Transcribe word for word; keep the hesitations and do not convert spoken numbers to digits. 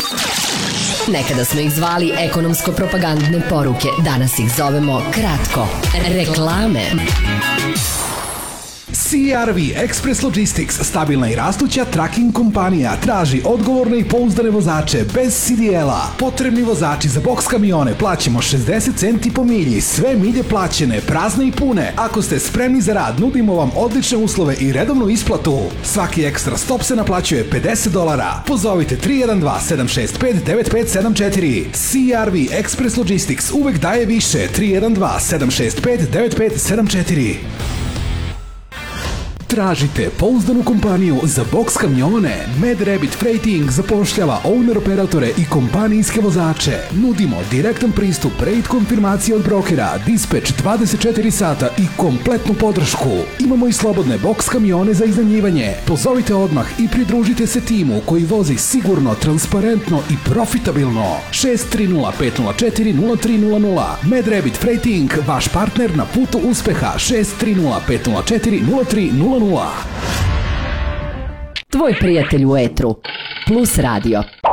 Nekada smo ih zvali ekonomsko-propagandne poruke, danas ih zovemo kratko reklame. C R V Express Logistics, stabilna i rastuća tracking kompanija, traži odgovorne i pouzdane vozače bez C D L-a. Potrebni vozači za boks kamione plaćamo šezdeset centi po milji, sve milje plaćene, prazne i pune. Ako ste spremni za rad, nudimo vam odlične uslove i redovnu isplatu. Svaki ekstra stop se naplaćuje pedeset dolara. Pozovite tri jedan dva sedam šest pet devet pet sedam četiri. C R V Express Logistics uvek daje više. tri jedan dva sedam šest pet devet pet sedam četiri. Tražite pouzdanu kompaniju za boks kamione? Mad Rabbit Freighting zapošljava owner operatore i kompanijske vozače. Nudimo direktan pristup, rate konfirmacije od brokera, dispatch dvadeset četiri sata i kompletnu podršku. Imamo i slobodne boks kamione za iznajmljivanje. Pozovite odmah i pridružite se timu koji vozi sigurno, transparentno i profitabilno. šest tri nula pet nula četiri nula tri nula nula. Mad Rabbit Freighting, vaš partner na putu uspeha. šest tri nula pet nula četiri nula tri nula nula. Tvoj prijatelj u etru. Plus radio.